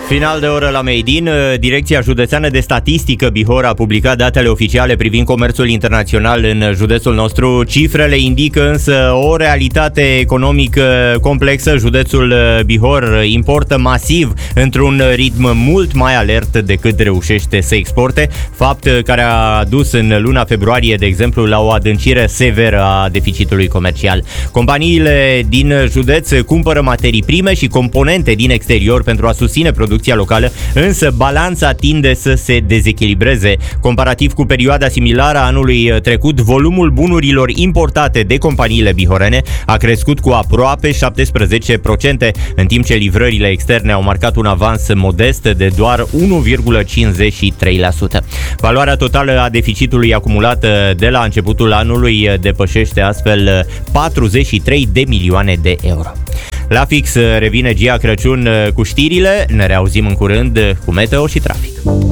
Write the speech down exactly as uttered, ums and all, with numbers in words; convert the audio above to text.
Final de oră la Made in. Direcția Județeană de Statistică Bihor a publicat datele oficiale privind comerțul internațional în județul nostru. Cifrele indică însă o realitate economică complexă. Județul Bihor importă masiv într-un ritm mult mai alert decât reușește să exporte, fapt care a dus în luna februarie, de exemplu, la o adâncire severă a deficitului comercial. Companiile din județ cumpără materii prime și componente din exterior pentru a susține producția locală, însă balanța tinde să se dezechilibreze. Comparativ cu perioada similară a anului trecut, volumul bunurilor importate de companiile bihorene a crescut cu aproape șaptesprezece la sută, în timp ce livrările externe au marcat un avans modest de doar unu virgulă cincizeci și trei la sută. Valoarea totală a deficitului acumulat de la începutul anului depășește astfel patruzeci și trei de milioane de euro. La fix revine Gia Crăciun cu știrile, ne reauzim în curând cu meteo și trafic.